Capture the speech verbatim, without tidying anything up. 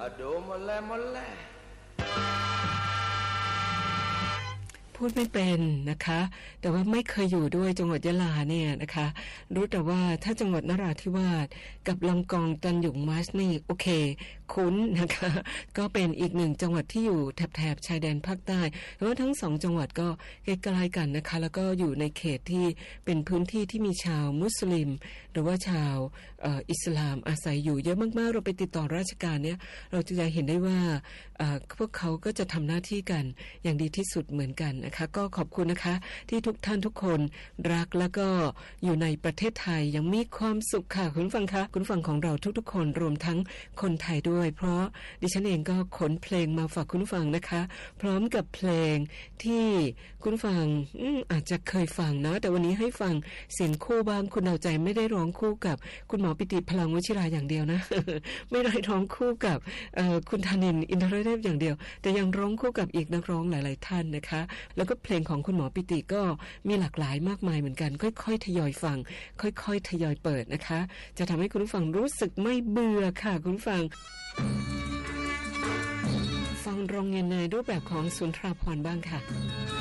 Aduh moleh-moleh พูดไม่เป็นนะคะแต่ว่าไม่เคยอยู่ด้วยจังหวัดยะลาเนี่ยนะคะรู้แต่ว่าถ้าจังหวัดนราธิวาสกับลำกองตันหยุงมัสนี่โอเคคุ้นนะคะก็เป็นอีกหนึ่งจังหวัดที่อยู่แถบๆชายแดนภาคใต้แต่ว่าทั้งสองจังหวัดก็ใกล้ๆกันนะคะแล้วก็อยู่ในเขตที่เป็นพื้นที่ที่มีชาวมุสลิมหรือว่าชาวเอ่ออิสลามอาศัยอยู่เยอะมากๆเราไปติดต่อราชการเนี่ยเราจะเห็นได้ว่าเอ่อพวกเขาก็จะทำหน้าที่กันอย่างดีที่สุดเหมือนกันนะคะก็ขอบคุณนะคะที่ทุกท่านทุกคนรักแล้วก็อยู่ในประเทศไทยยังมีความสุขค่ะคุณฟังคะคุณฟังของเราทุกๆคนรวมทั้งคนไทยด้วยเพราะดิฉันเองก็ขนเพลงมาฝากคุณฟังนะคะพร้อมกับเพลงที่คุณฟังอืมอาจจะเคยฟังนะแต่วันนี้ให้ฟังเสียงคู่บ้างคุณเอาใจไม่ได้ร้องคู่กับคุณหมอปิติพลังวชิราอย่างเดียวนะ ไม่ได้ร้องคู่กับคุณธนินทร์อินทรเทพอย่างเดียวแต่ยังร้องคู่กับอีกนักร้องหลายๆท่านนะคะแล้วก็เพลงของคุณหมอปิติก็มีหลากหลายมากมายเหมือนกันค่อยๆทยอยฟังค่อยๆทยอยเปิดนะคะจะทำให้คุณผู้ฟังรู้สึกไม่เบื่อค่ะคุณผู้ฟังฟังร้องเงินในรูปแบบของสุนทราภรณ์บ้างค่ะ